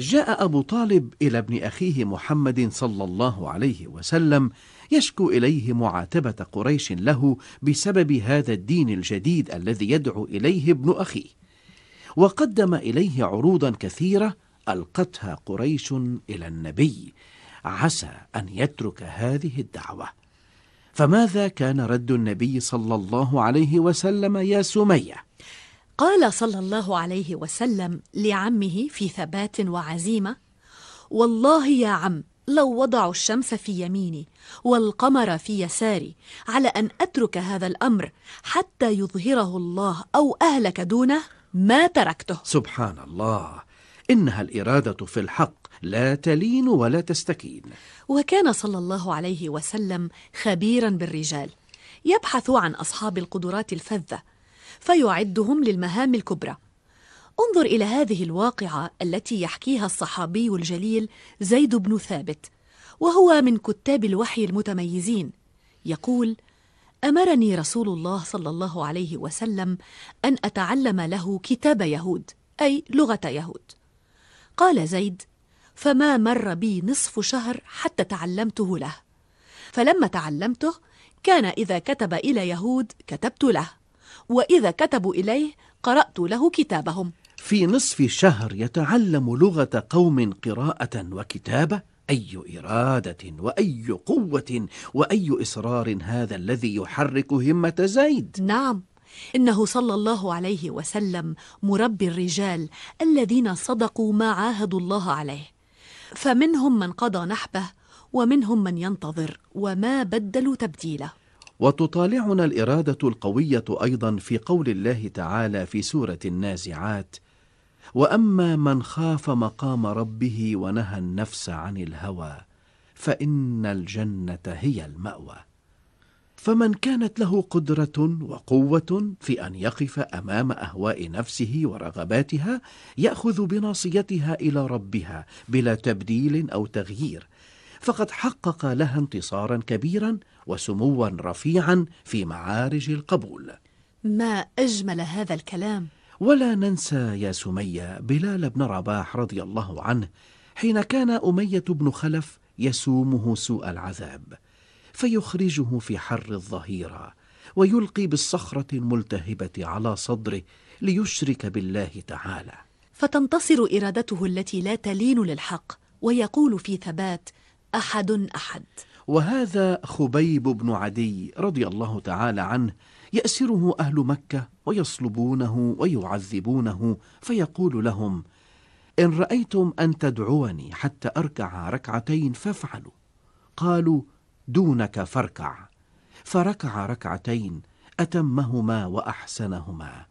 جاء أبو طالب إلى ابن أخيه محمد صلى الله عليه وسلم يشكو إليه معاتبة قريش له بسبب هذا الدين الجديد الذي يدعو إليه ابن أخيه، وقدم إليه عروضا كثيرة ألقتها قريش إلى النبي عسى أن يترك هذه الدعوة. فماذا كان رد النبي صلى الله عليه وسلم يا سمية؟ قال صلى الله عليه وسلم لعمه في ثبات وعزيمة: والله يا عم، لو وضعوا الشمس في يميني والقمر في يساري على أن أترك هذا الأمر حتى يظهره الله أو أهلك دونه ما تركته. سبحان الله، إنها الإرادة في الحق لا تلين ولا تستكين. وكان صلى الله عليه وسلم خبيرا بالرجال، يبحث عن أصحاب القدرات الفذة فيعدهم للمهام الكبرى. انظر إلى هذه الواقعة التي يحكيها الصحابي الجليل زيد بن ثابت، وهو من كتاب الوحي المتميزين. يقول: أمرني رسول الله صلى الله عليه وسلم أن أتعلم له كتاب يهود، أي لغة يهود. قال زيد: فما مر بي نصف شهر حتى تعلمته له، فلما تعلمته كان إذا كتب إلى يهود كتبت له، وإذا كتبوا إليه قرأت له كتابهم. في نصف شهر يتعلم لغة قوم قراءة وكتابة؟ أي إرادة وأي قوة وأي إصرار هذا الذي يحرك همة زيد؟ نعم، إنه صلى الله عليه وسلم مربي الرجال الذين صدقوا ما عاهدوا الله عليه، فمنهم من قضى نحبه ومنهم من ينتظر وما بدلوا تبديله. وتطالعنا الإرادة القوية أيضا في قول الله تعالى في سورة النازعات: وأما من خاف مقام ربه ونهى النفس عن الهوى فإن الجنة هي المأوى. فمن كانت له قدرة وقوة في أن يقف أمام أهواء نفسه ورغباتها يأخذ بناصيتها إلى ربها بلا تبديل أو تغيير، فقد حقق لها انتصارا كبيرا وسموا رفيعا في معارج القبول. ما أجمل هذا الكلام! ولا ننسى يا سمية بلال بن رباح رضي الله عنه حين كان أمية بن خلف يسومه سوء العذاب، فيخرجه في حر الظهيرة ويلقي بالصخرة الملتهبة على صدره ليشرك بالله تعالى، فتنتصر إرادته التي لا تلين للحق، ويقول في ثبات: أحد أحد. وهذا خبيب بن عدي رضي الله تعالى عنه يأسره أهل مكة ويصلبونه ويعذبونه، فيقول لهم: إن رأيتم أن تدعوني حتى أركع ركعتين فافعلوا. قالوا: دونك فاركع. فركع ركعتين أتمهما وأحسنهما،